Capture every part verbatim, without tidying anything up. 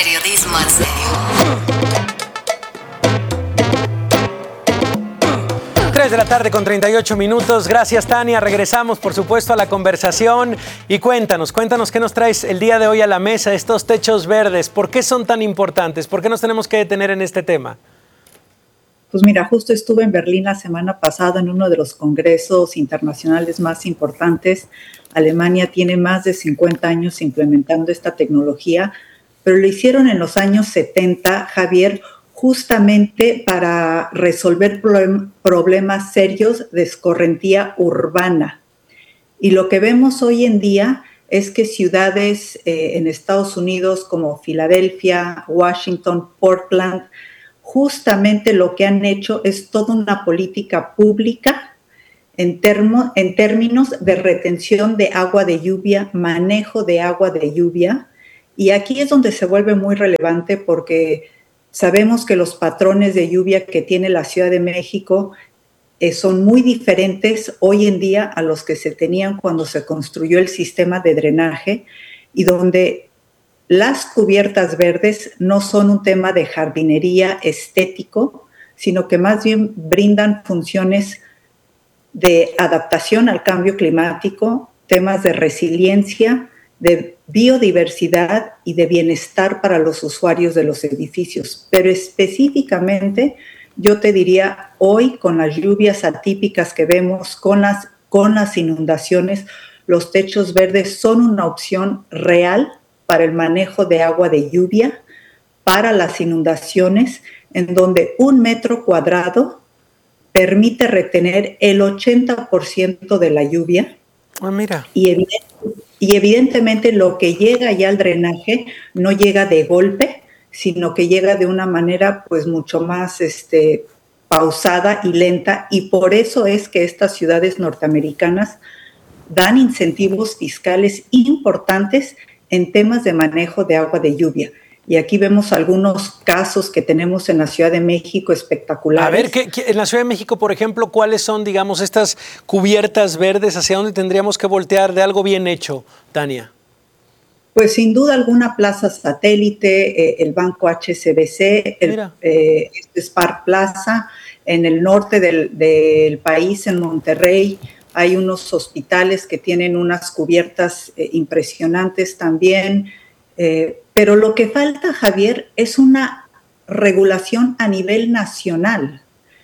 Periodismo en serio. tres de la tarde con treinta y ocho minutos. Gracias, Tania. Regresamos, por supuesto, a la conversación. Y cuéntanos, cuéntanos qué nos traes el día de hoy a la mesa, estos techos verdes. ¿Por qué son tan importantes? ¿Por qué nos tenemos que detener en este tema? Pues mira, justo estuve en Berlín la semana pasada en uno de los congresos internacionales más importantes. Alemania tiene más de cincuenta años implementando esta tecnología, pero lo hicieron en los años setenta, Javier, justamente para resolver problem- problemas serios de escorrentía urbana. Y lo que vemos hoy en día es que ciudades eh, en Estados Unidos como Filadelfia, Washington, Portland, justamente lo que han hecho es toda una política pública en, termo, en términos de retención de agua de lluvia, manejo de agua de lluvia. Y aquí es donde se vuelve muy relevante porque sabemos que los patrones de lluvia que tiene la Ciudad de México eh, son muy diferentes hoy en día a los que se tenían cuando se construyó el sistema de drenaje y donde las cubiertas verdes no son un tema de jardinería estético, sino que más bien brindan funciones de adaptación al cambio climático, temas de resiliencia, de biodiversidad y de bienestar para los usuarios de los edificios. Pero específicamente, yo te diría, hoy con las lluvias atípicas que vemos, con las, con las inundaciones, los techos verdes son una opción real para el manejo de agua de lluvia, para las inundaciones, en donde un metro cuadrado permite retener el ochenta por ciento de la lluvia. Ah, mira. Y, evident, y evidentemente lo que llega ya al drenaje no llega de golpe, sino que llega de una manera pues mucho más este, pausada y lenta, y por eso es que estas ciudades norteamericanas dan incentivos fiscales importantes en temas de manejo de agua de lluvia. Y aquí vemos algunos casos que tenemos en la Ciudad de México espectaculares. A ver, ¿qué, qué, en la Ciudad de México, por ejemplo, ¿cuáles son, digamos, estas cubiertas verdes? ¿Hacia dónde tendríamos que voltear de algo bien hecho, Tania? Pues sin duda alguna Plaza Satélite, eh, el Banco H S B C, el eh, Spar Plaza, en el norte del, del país, en Monterrey, hay unos hospitales que tienen unas cubiertas eh, impresionantes también. Eh, pero lo que falta, Javier, es una regulación a nivel nacional.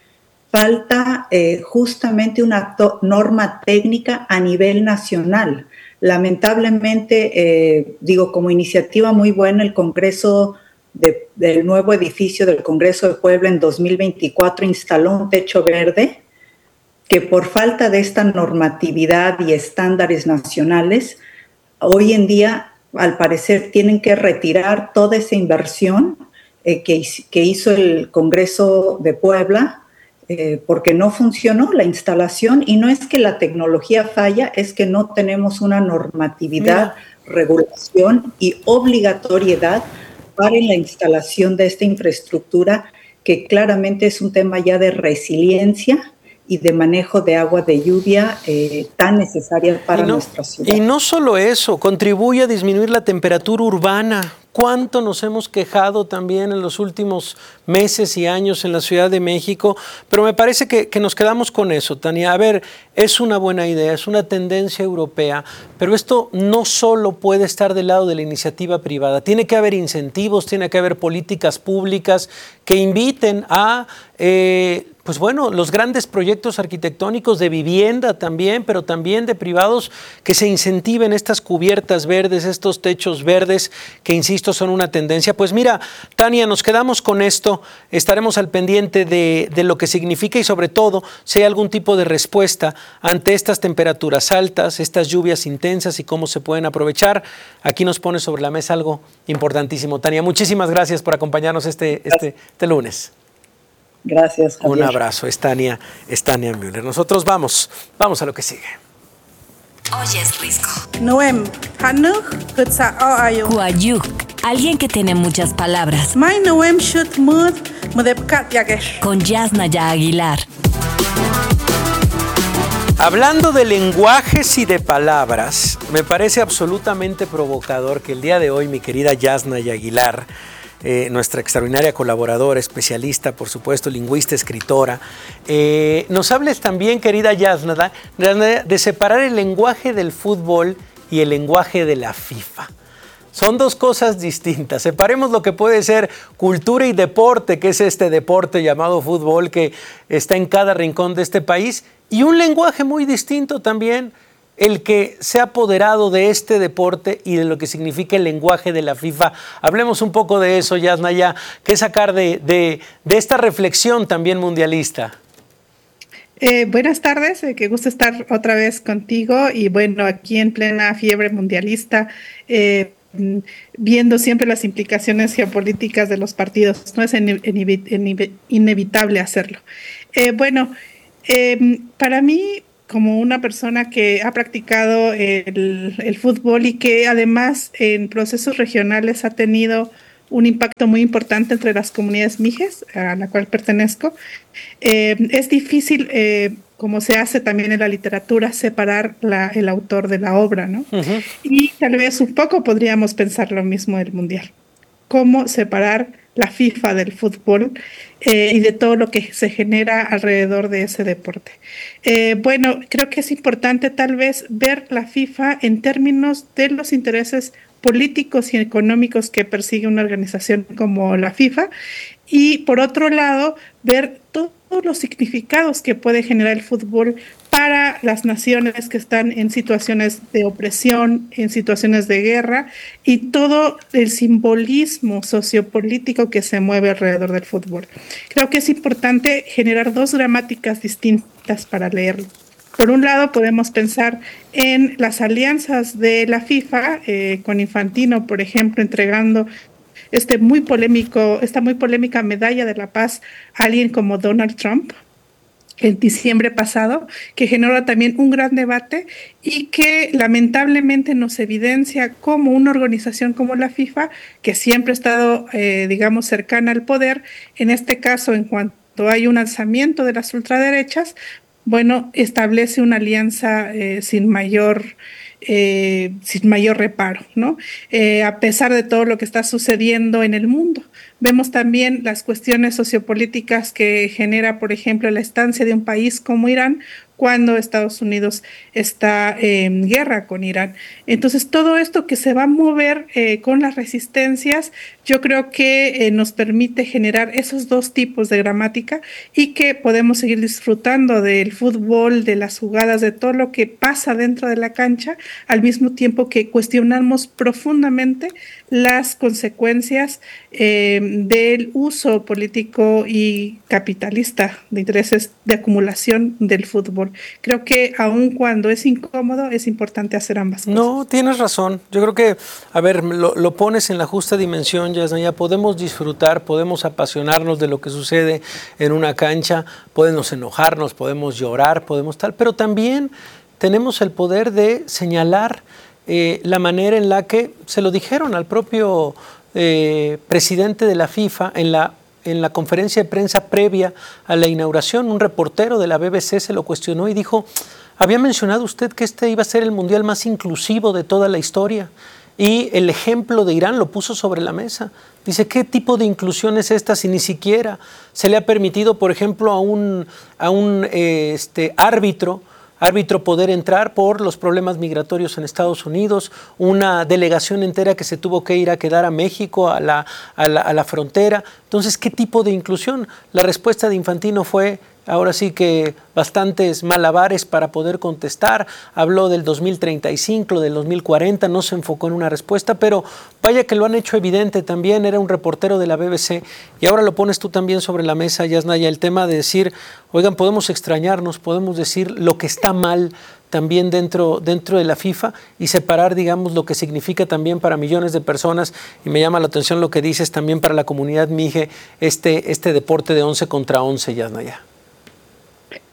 Falta eh, justamente una to- norma técnica a nivel nacional. Lamentablemente, eh, digo, como iniciativa muy buena, el Congreso de, del nuevo edificio del Congreso de Puebla en dos mil veinticuatro instaló un techo verde que por falta de esta normatividad y estándares nacionales, hoy en día al parecer tienen que retirar toda esa inversión eh, que, que hizo el Congreso de Puebla eh, porque no funcionó la instalación, y no es que la tecnología falla, es que no tenemos una normatividad, Mira. regulación y obligatoriedad para la instalación de esta infraestructura, que claramente es un tema ya de resiliencia y de manejo de agua de lluvia eh, tan necesaria para no, nuestra ciudad. Y no solo eso, contribuye a disminuir la temperatura urbana. ¿Cuánto nos hemos quejado también en los últimos meses y años en la Ciudad de México? Pero me parece que, que nos quedamos con eso, Tania. A ver, es una buena idea, es una tendencia europea, pero esto no solo puede estar del lado de la iniciativa privada. Tiene que haber incentivos, tiene que haber políticas públicas que inviten a... Eh, Pues bueno, los grandes proyectos arquitectónicos de vivienda también, pero también de privados, que se incentiven estas cubiertas verdes, estos techos verdes, que insisto son una tendencia. Pues mira, Tania, nos quedamos con esto, estaremos al pendiente de, de lo que significa y sobre todo si hay algún tipo de respuesta ante estas temperaturas altas, estas lluvias intensas y cómo se pueden aprovechar. Aquí nos pone sobre la mesa algo importantísimo. Tania, muchísimas gracias por acompañarnos este, este, este lunes. Gracias, Javier. Un abrazo, es Tania, es Tania Müller. Nosotros vamos, vamos a lo que sigue. Hoy es Risco. Noem, Hanuk, Kutsa Ayo. Kuayuk, alguien que tiene muchas palabras. My Noem Shut Mud, Mudepkat Yagesh. Con Yasnaya Aguilar. Hablando de lenguajes y de palabras, me parece absolutamente provocador que el día de hoy mi querida Yasnaya Aguilar, eh, nuestra extraordinaria colaboradora, especialista, por supuesto, lingüista, escritora, eh, nos hables también, querida Yasnaya, de separar el lenguaje del fútbol y el lenguaje de la FIFA. Son dos cosas distintas. Separemos lo que puede ser cultura y deporte, que es este deporte llamado fútbol que está en cada rincón de este país, y un lenguaje muy distinto también, el que se ha apoderado de este deporte y de lo que significa el lenguaje de la FIFA. Hablemos un poco de eso, Yasnaya. ¿Qué sacar de, de, de esta reflexión también mundialista? Eh, buenas tardes, eh, qué gusto estar otra vez contigo y bueno, aquí en plena fiebre mundialista, eh, viendo siempre las implicaciones geopolíticas de los partidos, no es inevitable hacerlo. Eh, bueno, eh, para mí, como una persona que ha practicado el, el fútbol y que además en procesos regionales ha tenido un impacto muy importante entre las comunidades mijes, a la cual pertenezco, eh, es difícil, eh, como se hace también en la literatura, separar la, el autor de la obra, ¿no? Uh-huh. Y tal vez un poco podríamos pensar lo mismo del Mundial. ¿Cómo separar la FIFA del fútbol eh, y de todo lo que se genera alrededor de ese deporte? Eh, bueno, creo que es importante tal vez ver la FIFA en términos de los intereses políticos y económicos que persigue una organización como la FIFA y por otro lado ver todos los significados que puede generar el fútbol para las naciones que están en situaciones de opresión, en situaciones de guerra y todo el simbolismo sociopolítico que se mueve alrededor del fútbol. Creo que es importante generar dos gramáticas distintas para leerlo. Por un lado, podemos pensar en las alianzas de la FIFA, eh, con Infantino, por ejemplo, entregando este muy polémico, esta muy polémica medalla de la paz a alguien como Donald Trump en diciembre pasado, que generó también un gran debate y que lamentablemente nos evidencia cómo una organización como la FIFA, que siempre ha estado, eh, digamos, cercana al poder, en este caso, en cuanto hay un alzamiento de las ultraderechas, bueno, establece una alianza eh, sin mayor eh, sin mayor reparo, ¿no? Eh, a pesar de todo lo que está sucediendo en el mundo. Vemos también las cuestiones sociopolíticas que genera, por ejemplo, la estancia de un país como Irán, cuando Estados Unidos está en guerra con Irán. Entonces, todo esto que se va a mover eh, con las resistencias, yo creo que eh, nos permite generar esos dos tipos de gramática y que podemos seguir disfrutando del fútbol, de las jugadas, de todo lo que pasa dentro de la cancha, al mismo tiempo que cuestionamos profundamente las consecuencias eh, del uso político y capitalista de intereses de acumulación del fútbol. Creo que aun cuando es incómodo, es importante hacer ambas cosas. No, tienes razón. Yo creo que, a ver, lo, lo pones en la justa dimensión, Yasnaya. Podemos disfrutar, podemos apasionarnos de lo que sucede en una cancha, podemos enojarnos, podemos llorar, podemos tal, pero también tenemos el poder de señalar eh, la manera en la que se lo dijeron al propio eh, presidente de la FIFA en la En la conferencia de prensa previa a la inauguración. Un reportero de la B B C se lo cuestionó y dijo: había mencionado usted que este iba a ser el mundial más inclusivo de toda la historia y el ejemplo de Irán lo puso sobre la mesa. Dice, ¿qué tipo de inclusión es esta si ni siquiera se le ha permitido, por ejemplo, a un, a un eh, este, árbitro árbitro poder entrar por los problemas migratorios en Estados Unidos, una delegación entera que se tuvo que ir a quedar a México, a la, a la, a la frontera? Entonces, ¿qué tipo de inclusión? La respuesta de Infantino fue, ahora sí que bastantes malabares para poder contestar. Habló del dos mil treinta y cinco, del dos mil cuarenta, no se enfocó en una respuesta, pero vaya que lo han hecho evidente también. Era un reportero de la B B C y ahora lo pones tú también sobre la mesa, Yasnaya, el tema de decir, oigan, podemos extrañarnos, podemos decir lo que está mal también dentro, dentro de la FIFA y separar, digamos, lo que significa también para millones de personas, y me llama la atención lo que dices también para la comunidad mije, este, este deporte de once contra once, Yasnaya.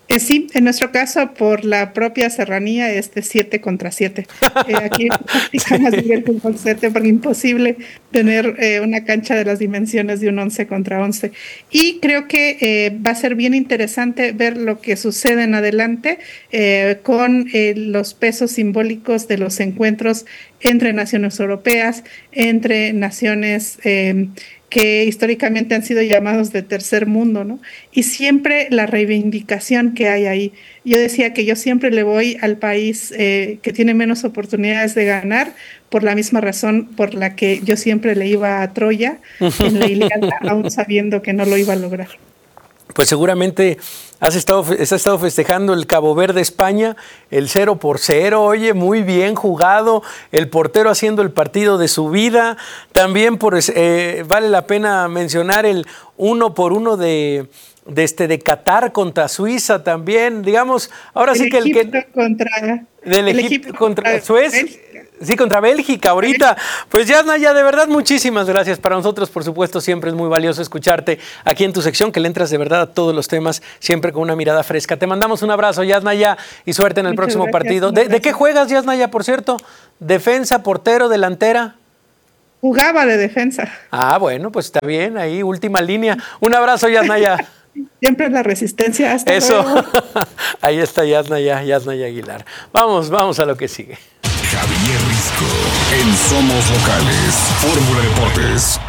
Eh, sí, en nuestro caso, por la propia serranía, es de siete contra siete. Eh, aquí practicamos el fútbol siete porque es imposible tener eh, una cancha de las dimensiones de un once contra once. Y creo que eh, va a ser bien interesante ver lo que sucede en adelante eh, con eh, los pesos simbólicos de los encuentros entre naciones europeas, entre naciones eh, que históricamente han sido llamados de tercer mundo, ¿no? Y siempre la reivindicación que hay ahí. Yo decía que yo siempre le voy al país eh, que tiene menos oportunidades de ganar por la misma razón por la que yo siempre le iba a Troya en la Ilíada, aún sabiendo que no lo iba a lograr. Pues seguramente has estado, has estado festejando el Cabo Verde España, el cero por cero, oye, muy bien jugado, el portero haciendo el partido de su vida. También por, eh, vale la pena mencionar el uno por uno de, de, este, de Qatar contra Suiza también, digamos, ahora el sí que el que... Contra, del el Egipto contra, contra Suecia. Sí, contra Bélgica ahorita. Pues Yasnaya, de verdad, muchísimas gracias. Para nosotros, por supuesto, siempre es muy valioso escucharte aquí en tu sección, que le entras de verdad a todos los temas, siempre con una mirada fresca. Te mandamos un abrazo, Yasnaya, y suerte en el Muchas próximo gracias, partido. ¿De, ¿De qué juegas, Yasnaya, por cierto? ¿Defensa, portero, delantera? Jugaba de defensa. Ah, bueno, pues está bien, ahí, última línea. Un abrazo, Yasnaya. Siempre la resistencia. Hasta Eso. luego. Ahí está Yasnaya, Yasnaya Aguilar. Vamos, vamos a lo que sigue. Javier Risco, en Somos Locales, Fórmula Deportes.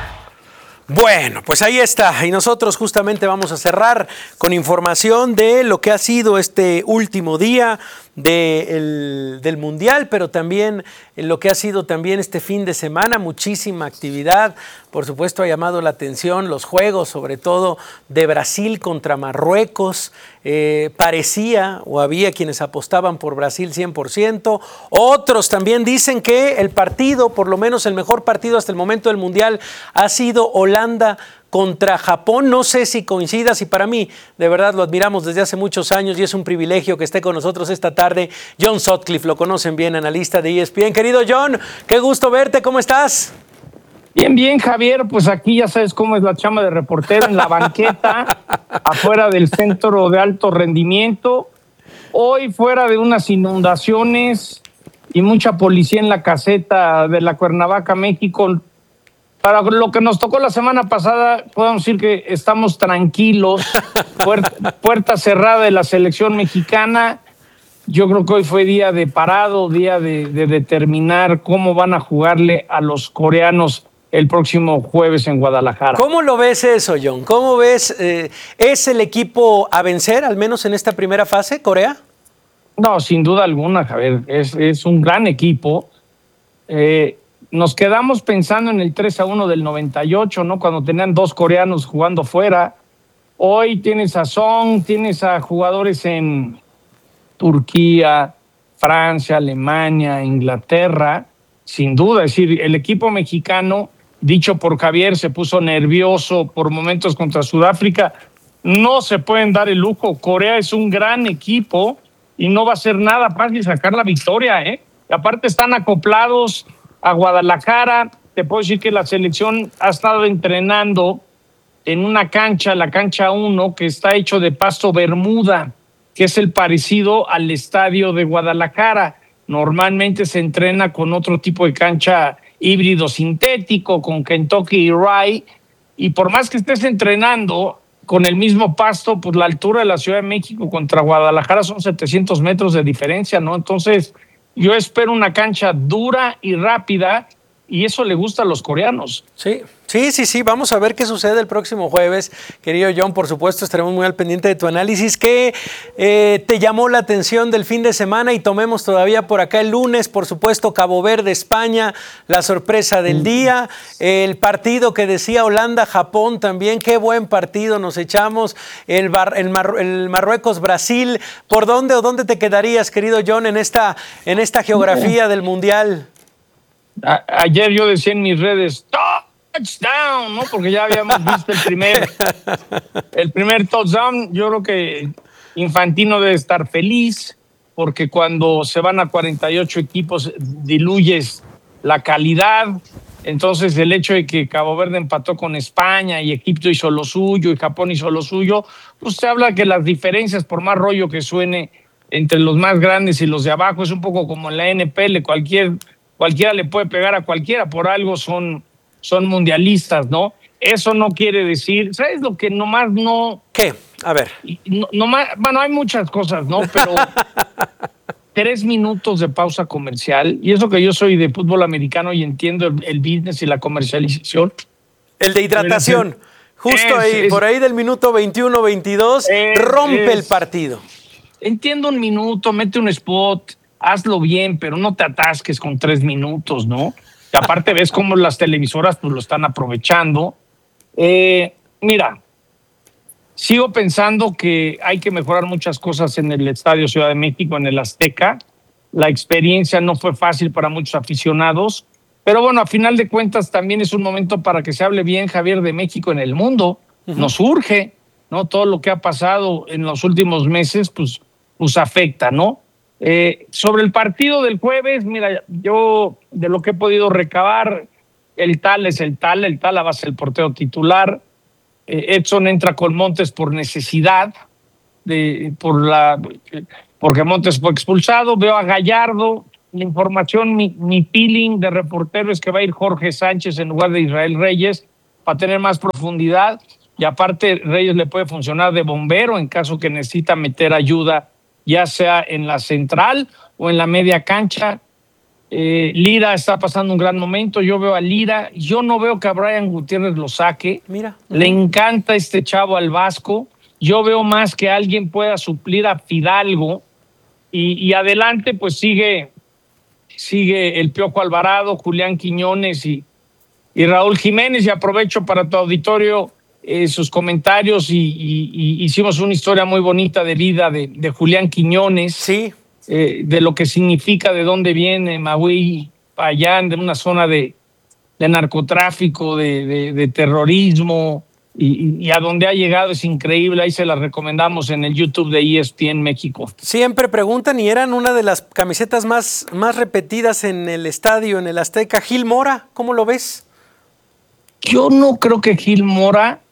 Bueno, pues ahí está. Y nosotros justamente vamos a cerrar con información de lo que ha sido este último día de el, del Mundial, pero también lo que ha sido también este fin de semana, muchísima actividad. Por supuesto, ha llamado la atención los juegos, sobre todo de Brasil contra Marruecos. Eh, parecía, o había quienes apostaban por Brasil cien por ciento. Otros también dicen que el partido, por lo menos el mejor partido hasta el momento del Mundial, ha sido Holanda contra Japón. No sé si coincidas, y para mí, de verdad, lo admiramos desde hace muchos años y es un privilegio que esté con nosotros esta tarde. John Sutcliffe, lo conocen bien, analista de E S P N. Querido John, qué gusto verte, ¿cómo estás? Bien, bien, Javier, pues aquí ya sabes cómo es la chamba de reportero, en la banqueta, afuera del centro de alto rendimiento. Hoy fuera de unas inundaciones y mucha policía en la caseta de la Cuernavaca, México. Para lo que nos tocó la semana pasada, podemos decir que estamos tranquilos, puerta, puerta cerrada de la selección mexicana. Yo creo que hoy fue día de parado, día de, de determinar cómo van a jugarle a los coreanos el próximo jueves en Guadalajara. ¿Cómo lo ves eso, John? ¿Cómo ves? Eh, ¿Es el equipo a vencer, al menos en esta primera fase, Corea? No, sin duda alguna, Javier. Es, es un gran equipo. Eh, nos quedamos pensando en el tres a uno del noventa y ocho, ¿no? Cuando tenían dos coreanos jugando fuera. Hoy tienes a Song, tienes a jugadores en Turquía, Francia, Alemania, Inglaterra. Sin duda, es decir, el equipo mexicano, dicho por Javier, se puso nervioso por momentos contra Sudáfrica. No se pueden dar el lujo. Corea es un gran equipo y no va a ser nada fácil sacar la victoria, ¿eh? Y aparte están acoplados a Guadalajara. Te puedo decir que la selección ha estado entrenando en una cancha, la cancha uno, que está hecho de pasto bermuda, que es el parecido al estadio de Guadalajara. Normalmente se entrena con otro tipo de cancha híbrido sintético, con Kentucky y Rye, y por más que estés entrenando con el mismo pasto, pues la altura de la Ciudad de México contra Guadalajara son setecientos metros de diferencia, ¿no? Entonces, yo espero una cancha dura y rápida, y eso le gusta a los coreanos. Sí, sí, sí, sí. Vamos a ver qué sucede el próximo jueves. Querido John, por supuesto, estaremos muy al pendiente de tu análisis. ¿Qué eh, te llamó la atención del fin de semana? Y tomemos todavía por acá el lunes, por supuesto, Cabo Verde, España, la sorpresa del día. El partido que decía Holanda-Japón también. Qué buen partido nos echamos. El, Bar, el, Mar, el Marruecos-Brasil. ¿Por dónde o dónde te quedarías, querido John, en esta, en esta geografía del Mundial? A, ayer yo decía en mis redes, touchdown, ¿no? Porque ya habíamos visto el primer, el primer touchdown. Yo creo que Infantino debe estar feliz, porque cuando se van a cuarenta y ocho equipos diluyes la calidad. Entonces, el hecho de que Cabo Verde empató con España y Egipto hizo lo suyo y Japón hizo lo suyo, pues se habla que las diferencias, por más rollo que suene entre los más grandes y los de abajo, es un poco como en la N P L, cualquier, cualquiera le puede pegar a cualquiera, por algo son, son mundialistas, ¿no? Eso no quiere decir, ¿sabes lo que nomás no... ¿Qué? A ver. No, nomás, bueno, hay muchas cosas, ¿no? Pero... Tres minutos de pausa comercial, y eso que yo soy de fútbol americano y entiendo el, el business y la comercialización. El de hidratación, justo es, ahí, es, por ahí del minuto veintiuno veintidós, es, rompe es, el partido. Entiendo un minuto, mete un spot, hazlo bien, pero no te atasques con tres minutos, ¿no? Y aparte ves cómo las televisoras pues, lo están aprovechando. Eh, mira, sigo pensando que hay que mejorar muchas cosas en el Estadio Ciudad de México, en el Azteca. La experiencia no fue fácil para muchos aficionados, pero bueno, a final de cuentas también es un momento para que se hable bien, Javier, de México en el mundo. Uh-huh. Nos urge, ¿no? Todo lo que ha pasado en los últimos meses, pues, pues afecta, ¿no? Eh, sobre el partido del jueves, mira, yo de lo que he podido recabar, el tal es el tal, el tal va a ser el portero titular. Edson entra con Montes por necesidad, de, por la, porque Montes fue expulsado. Veo a Gallardo. La información, mi, mi feeling de reportero es que va a ir Jorge Sánchez en lugar de Israel Reyes para tener más profundidad. Y aparte, Reyes le puede funcionar de bombero en caso que necesita meter ayuda, ya sea en la central o en la media cancha. Eh, Lira está pasando un gran momento. Yo veo a Lira, yo no veo que a Brian Gutiérrez lo saque. Mira, le encanta este chavo al Vasco. Yo veo más que alguien pueda suplir a Fidalgo y, y adelante pues sigue sigue el Piojo Alvarado, Julián Quiñones y, y Raúl Jiménez. Y aprovecho para tu auditorio eh, sus comentarios y, y, y hicimos una historia muy bonita de vida de, de Julián Quiñones. Sí. Eh, de lo que significa, de dónde viene Maui, Payán, de una zona de, de narcotráfico, de, de, de terrorismo, y, y a dónde ha llegado es increíble. Ahí se la recomendamos en el YouTube de E S P N México. Siempre preguntan, y eran una de las camisetas más, más repetidas en el estadio, en el Azteca. Gil Mora, ¿cómo lo ves? Yo no creo que Gil Mora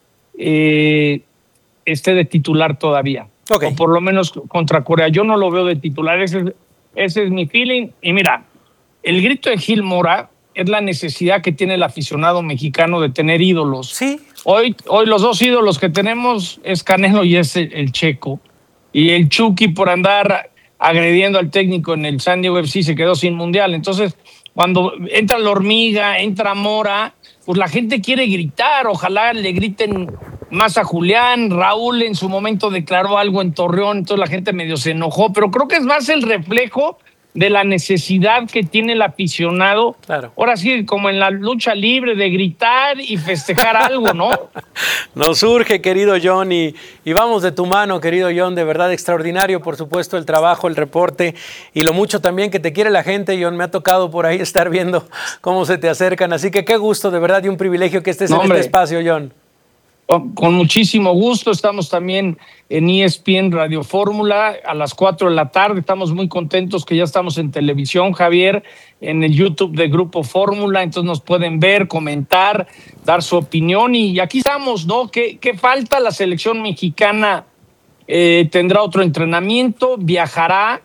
eh, esté de titular todavía. Okay. O por lo menos contra Corea. Yo no lo veo de titular, ese es, ese es mi feeling. Y mira, el grito de Gil Mora es la necesidad que tiene el aficionado mexicano de tener ídolos. Sí. Hoy, hoy los dos ídolos que tenemos es Canelo y es el, el Checo. Y el Chucky, por andar agrediendo al técnico en el San Diego F C, se quedó sin mundial. Entonces, cuando entra la hormiga, entra Mora, pues la gente quiere gritar. Ojalá le griten más a Julián. Raúl en su momento declaró algo en Torreón, entonces la gente medio se enojó, pero creo que es más el reflejo de la necesidad que tiene el aficionado. Claro. Ahora sí, como en la lucha libre, de gritar y festejar algo, ¿no? Nos urge, querido John, y, y vamos de tu mano, querido John, de verdad extraordinario, por supuesto, el trabajo, el reporte y lo mucho también que te quiere la gente, John. Me ha tocado por ahí estar viendo cómo se te acercan, así que qué gusto, de verdad, y un privilegio que estés no, en hombre. este espacio, John. Con muchísimo gusto. Estamos también en E S P N Radio Fórmula a las cuatro de la tarde. Estamos muy contentos que ya estamos en televisión, Javier, en el YouTube de Grupo Fórmula. Entonces nos pueden ver, comentar, dar su opinión. Y aquí estamos, ¿no? ¿Qué, qué falta? La selección mexicana eh, tendrá otro entrenamiento, viajará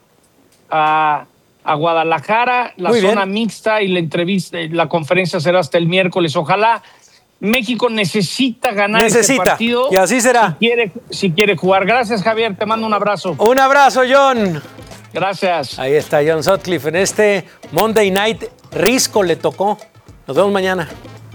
a, a Guadalajara, la muy zona bien. mixta, y la entrevista, la conferencia será hasta el miércoles. Ojalá. México necesita ganar necesita, este partido. Y así será. Si quiere, si quiere jugar. Gracias, Javier. Te mando un abrazo. Un abrazo, John. Gracias. Ahí está John Sutcliffe en este Monday Night. Risco le tocó. Nos vemos mañana.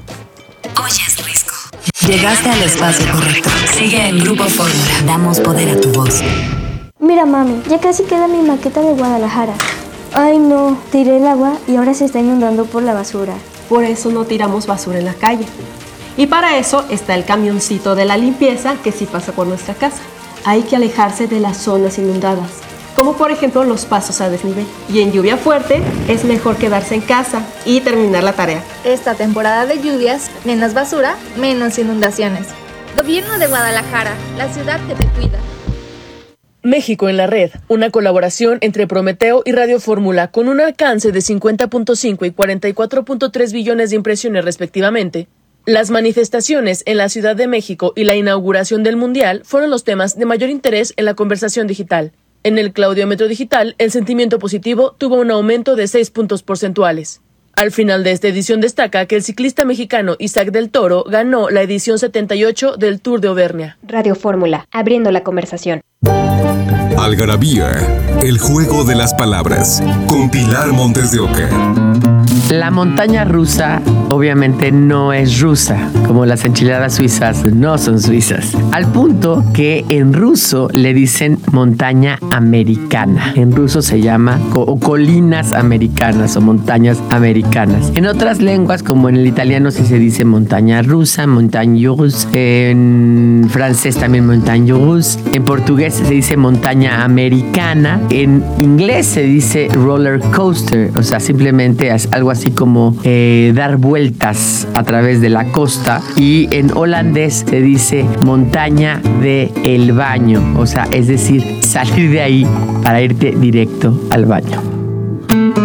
Hoy es Risco. Llegaste al espacio correcto. Sigue en Grupo Fórmula. Damos poder a tu voz. Mira, mami, ya casi queda mi maqueta de Guadalajara. Ay, no. Tiré el agua y ahora se está inundando por la basura. Por eso no tiramos basura en la calle. Y para eso está el camioncito de la limpieza que sí pasa por nuestra casa. Hay que alejarse de las zonas inundadas, como por ejemplo los pasos a desnivel. Y en lluvia fuerte es mejor quedarse en casa y terminar la tarea. Esta temporada de lluvias, menos basura, menos inundaciones. Gobierno de Guadalajara, la ciudad que te cuida. México en la Red, una colaboración entre Prometeo y Radio Fórmula con un alcance de cincuenta punto cinco y cuarenta y cuatro punto tres billones de impresiones respectivamente. Las manifestaciones en la Ciudad de México y la inauguración del Mundial fueron los temas de mayor interés en la conversación digital. En el claudiómetro digital, el sentimiento positivo tuvo un aumento de seis puntos porcentuales. Al final de esta edición destaca que el ciclista mexicano Isaac del Toro ganó la edición setenta y ocho del Tour de Auvernia. Radio Fórmula, abriendo la conversación. Algarabía, el juego de las palabras, con Pilar Montes de Oca. La montaña rusa obviamente no es rusa, como las enchiladas suizas no son suizas. Al punto que en ruso le dicen montaña americana. En ruso se llama co- colinas americanas o montañas americanas. En otras lenguas, como en el italiano, sí se dice montaña rusa, montagne russe. En francés también montagne russe. En portugués se dice montaña americana. En inglés se dice roller coaster, o sea, simplemente es algo así como eh, dar vueltas a través de la costa. Y en holandés se dice montaña de el baño, o sea, es decir, salir de ahí para irte directo al baño.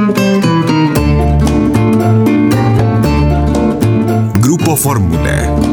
Grupo Fórmula.